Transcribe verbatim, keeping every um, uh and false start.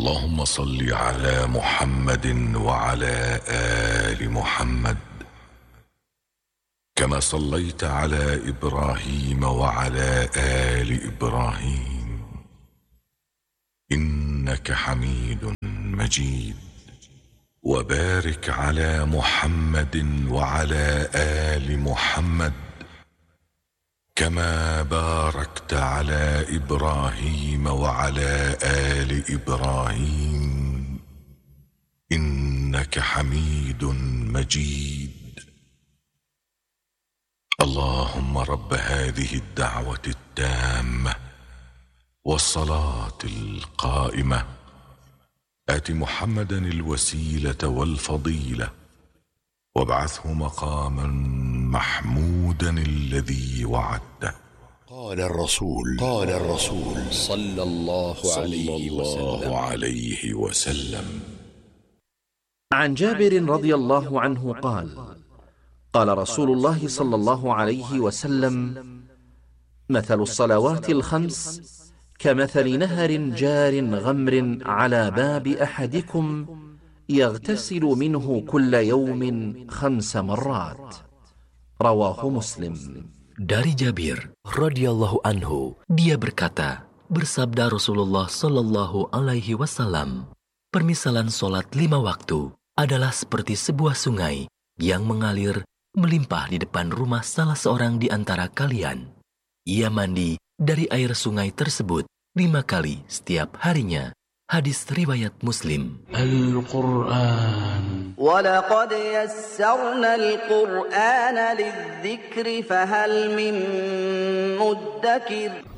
اللهم صل على محمد وعلى آل محمد كما صليت على إبراهيم وعلى آل إبراهيم إنك حميد مجيد. وبارك على محمد وعلى آل محمد كما باركت على إبراهيم وعلى آل إبراهيم إنك حميد مجيد. اللهم رب هذه الدعوة التامة والصلاة القائمة آت محمدا الوسيلة والفضيلة وابعثه مقاما محمودا الذي وعدته. قال الرسول قال الرسول صلى الله عليه وسلم, عليه وسلم عن جابر رضي الله عنه قال: قال رسول الله صلى الله عليه وسلم: مثل الصلوات الخمس كمثل نهر جار غمر على باب أحدكم يغتسل منه كل يوم خمس مرات. رواه مسلم. Dari Jabir radhiyallahu anhu, dia berkata, bersabda Rasulullah sallallahu alaihi wasallam, permisalan solat lima waktu adalah seperti sebuah sungai yang mengalir melimpah di depan rumah salah seorang di antara kalian. Ia mandi dari air sungai tersebut lima kali setiap harinya. Hadis riwayat Muslim. Al-Quran. وَلَقَدْ يَسَّرْنَا الْقُرْآنَ لِلذِّكْرِ فَهَلْ مِن مُّدَّكِرٍ.